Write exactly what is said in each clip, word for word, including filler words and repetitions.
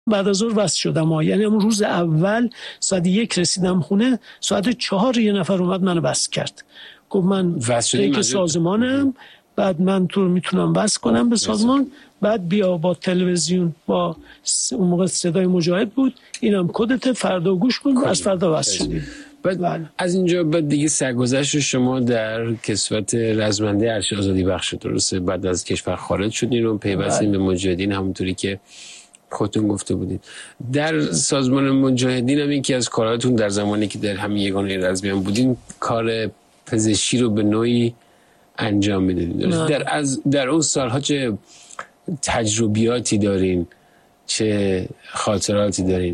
بعد از ظهر وصل شدم ها. یعنی همون روز اول ساعت یک رسیدم خونه، ساعت چهار یه نفر اومد منو وصل کرد، گفت من پیک سازمانم، بعد من تو رو میتونم وصل کنم به سازمان، بعد بیا با تلویزیون، با اون موقع صدای مجاهد بود، اینم کدت، فردا گوش کن. از فردا وصل شدیم. بعد از اینجا بعد دیگه سرگذشت شما در کسوت رزمنده ارشد آزادی بخش، درسته؟ بعد از کشور خارج شدین و پیوستین به مجاهدین، همونطوری که خودتون گفته بودید. در سازمان مجاهدین هم یکی از کارهاتون در زمانی که در همین یگانه رزمی هم بودین، کار پزشکی رو به نوعی انجام میدادین، درسته؟ در از در اون سالها چه تجربیاتی دارین، چه خاطراتی دارین؟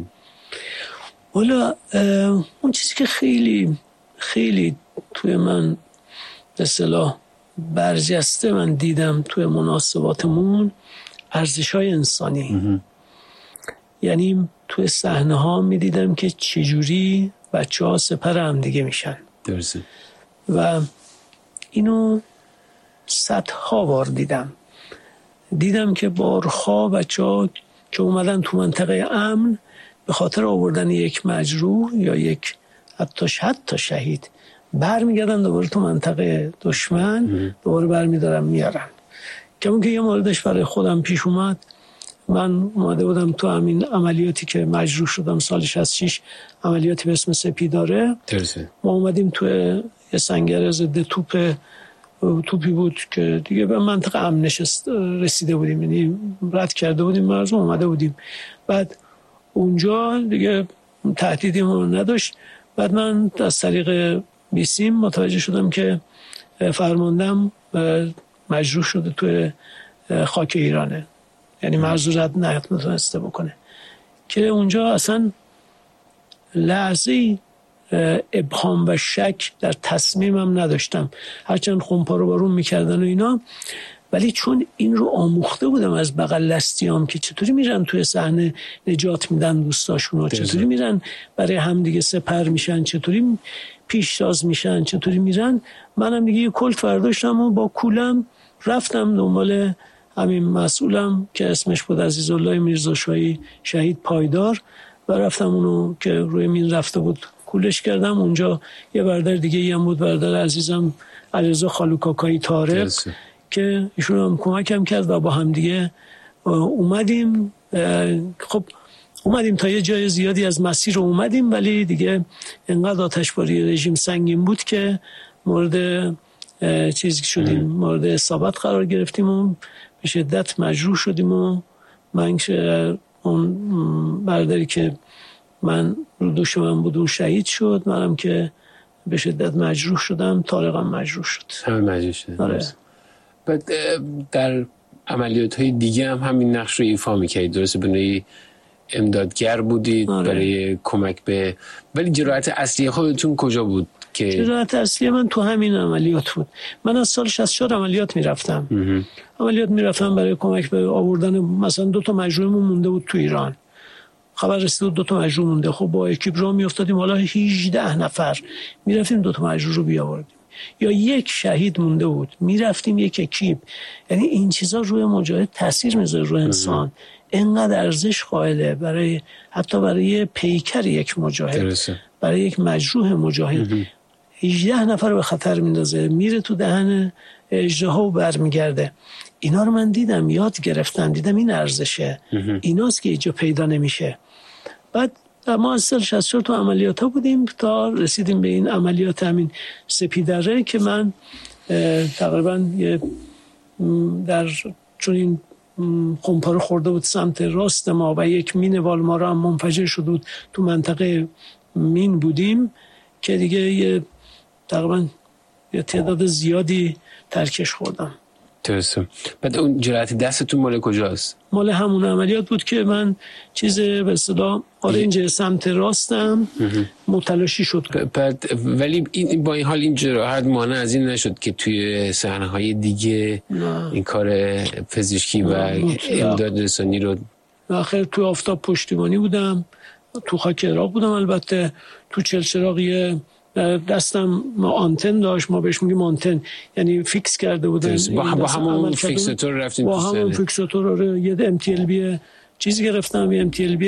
والا اون چیزی که خیلی خیلی توی من به اصطلاح برجسته من دیدم توی مناسباتمون، ارزش‌های انسانی. یعنی توی صحنه ها می دیدم که چجوری بچه ها سپر هم دیگه میشن. درسته. و اینو صدها بار دیدم. دیدم که بارها بچه ها که اومدن تو منطقه امن به خاطر آوردن یک مجروح یا یک حتی حتی شهید برمیگردن دوباره تو منطقه دشمن، دوباره برمیدارن میارن. که اون که یه موردش برای خودم پیش اومد، من اومده بودم تو همین عملیاتی که مجروح شدم سال شصت و شش، عملیاتی به اسم سپیداره. درسته. ما اومدیم تو یه سنگر ضد توپ، توپی بود که دیگه به منطقه امن نشست رسیده بودیم، یعنی رد کرده بودیم مرز، اومده بودیم. بعد اونجا دیگه تهدیدی ما نداشت. بعد من از طریق بیسیم متوجه شدم که فرماندم مجروح شده توی خاک ایرانه، یعنی مرز رو رد نتونسته بکنه. که اونجا اصلا لحظه‌ای ابهام و شک در تصمیمم نداشتم، هرچند خونپا رو بارون میکردن و اینا، ولی چون این رو آموخته بودم از بغل لستیام که چطوری میرن توی صحنه نجات میدن دوستاشون، چطوری میرن برای هم دیگه سپر میشن، چطوری پیشتاز میشن، چطوری میرن، منم دیگه یه کلت برداشتم و با کولم رفتم دنبال همین مسئولم که اسمش بود عزیزالله میرزاشاهی شهید پایدار، و رفتم اونو که روی مین رفته بود کولش کردم. اونجا یه برادر دیگه هم بود، برادر عزیزم علیرضا خالوکاکایی طارق، که ایشون هم کمکم کرد و با هم دیگه اومدیم. خب اومدیم تا یه جای زیادی از مسیر رو اومدیم، ولی دیگه انقدر آتشباری رژیم سنگین بود که مورد چیزی شدیم، مورد اصابت قرار گرفتیم و به شدت مجروح شدیم. و من اون برادری که من رو دوش من بود اون شهید شد، منم که به شدت مجروح شدم، طارقم مجروح شد. همه مجروح شد. آره. بعد در عملیات‌های دیگه هم همین نقش رو ایفا می‌کردید، درسته؟ به نوعی امدادگر بودید. آره. برای کمک به، ولی جرأت اصلی خودتون کجا بود؟ که جرأت اصلی من تو همین عملیات بود. من از سال شصت و چهار عملیات میرفتم عملیات میرفتم برای کمک به آوردن، مثلا دو تا مجروحمون مونده بود تو ایران، خبر رسید دو تا مجروح مونده. خب با اکیپ راه میافتادیم، حالا هجده نفر میرفتیم دو تا مجروح رو بیاوردیم. یا یک شهید مونده بود، میرفتیم یک اکیپ. یعنی این چیزا روی مجاهد تاثیر میذاره، روی انسان اینقدر ارزش قائله، برای حتی برای پیکر یک مجاهد، درسته. برای یک مجروح مجاهد هجده نفر به خطر میندازه، میره تو دهن اژدها و برمیگرده. اینا رو من دیدم، یاد گرفتم، دیدم این ارزشه، ایناست که اینجا پیدا نمیشه. بعد ما از سال شصت و چهار تو عملیات ها بودیم تا رسیدیم به این عملیات همین سپیداره که من تقریبا یه در چون این خونپاره خورده بود سمت راست ما و یک مین والمارا هم منفجر شده بود تو منطقه مین بودیم، که دیگه یه تقریبا یه تعداد زیادی ترکش خوردم. درسته. بعد اون جرأت دستتون مال کجاست؟ مال همون عملیات بود که من چیز به اصطلاح آرنج سمت راستم متلاشی شد. بعد ولی این با این حال این جراحت مانع از این نشد که توی صحنه‌های دیگه نه. این کار پزشکی و امداد رسانی رو آخر تو آفتاب پشتیبانی بودم، تو خاک عراق بودم، البته تو چلچراغی دستم آنتن داشت، ما بهش میگیم آنتن، یعنی فیکس کرده بودن با, با همون فیکساتور رفتیم با همون فیکساتور رو یه ام تی ال بی چیزی گرفتم ام تی ال بی